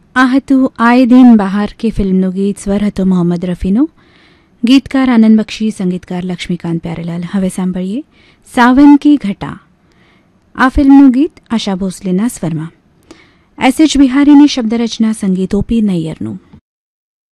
આ હતું આયે દિન બહાર કે ફિલ્મનું ગીત. સ્વર હતો મોહમ્મદ રફીનો, ગીતકાર આનંદ બક્ષી, સંગીતકાર લક્ષ્મીકાંત પ્યારેલાલ. હવે સાંભળીએ સાવન કી ઘટા. આ ફિલ્મનું ગીત આશા ભોસલેના સ્વરમાં. એસ એચ બિહારીની શબ્દરચના, સંગીત ઓપી નૈયરનું.